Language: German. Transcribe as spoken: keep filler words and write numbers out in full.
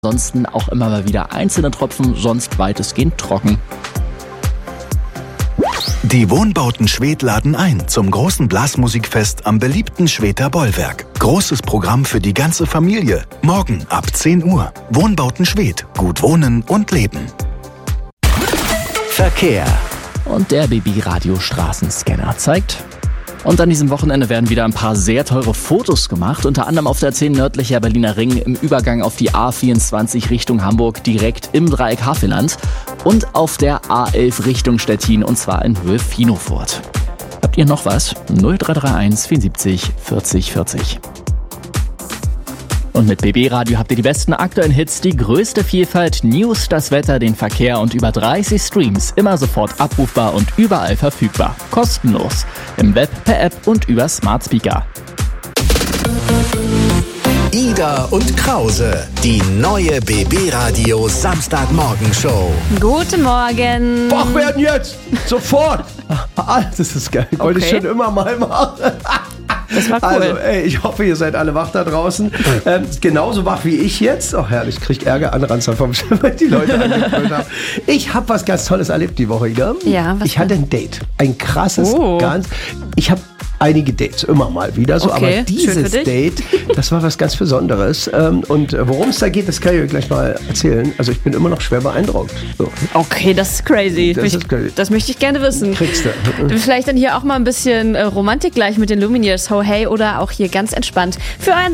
Ansonsten auch immer mal wieder einzelne Tropfen, sonst weitestgehend trocken. Die Wohnbauten Schwedt laden ein zum großen Blasmusikfest am beliebten Schwedter Bollwerk. Großes Programm für die ganze Familie. Morgen ab zehn Uhr. Wohnbauten Schwedt. Gut wohnen und leben. Verkehr. Und der B B-Radio-Straßenscanner zeigt... Und an diesem Wochenende werden wieder ein paar sehr teure Fotos gemacht, unter anderem auf der zehn nördlicher Berliner Ring im Übergang auf die A vierundzwanzig Richtung Hamburg direkt im Dreieck Havelland und auf der A elf Richtung Stettin und zwar in Höhe Finofurt. Habt ihr noch was? null drei drei eins vierundsiebzig vierzig vierzig. Und mit B B-Radio habt ihr die besten aktuellen Hits, die größte Vielfalt, News, das Wetter, den Verkehr und über dreißig Streams. Immer sofort abrufbar und überall verfügbar. Kostenlos. Im Web, per App und über Smart Speaker. Ida und Krause, die neue B B-Radio Samstagmorgen-Show. Guten Morgen. Wach werden jetzt! Sofort! Ah, das ist geil. Wollte Okay. ich schon immer mal machen. Das war cool. Also, ey, ich hoffe, ihr seid alle wach da draußen. Ähm, genauso wach wie ich jetzt. Ach, herrlich, ich krieg Ärger an Ranzer vom Chef, weil die Leute angebrüllt haben. Ich habe was ganz Tolles erlebt die Woche, Ida. Ja, was Ich hatte ein Date. Ein krasses, Oh. ganz... Ich habe einige Dates, immer mal wieder so. Okay, Aber schön dieses für dich. Date, das war was ganz Besonderes. Ähm, und äh, worum es da geht, das kann ich euch gleich mal erzählen. Also ich bin immer noch schwer beeindruckt. So. Okay, das ist crazy. Das Mich- ist crazy. Das möchte ich gerne wissen. Kriegst du. Vielleicht dann hier auch mal ein bisschen äh, Romantik gleich mit den Lumineers, Ho Hey oder auch hier ganz entspannt. Für euren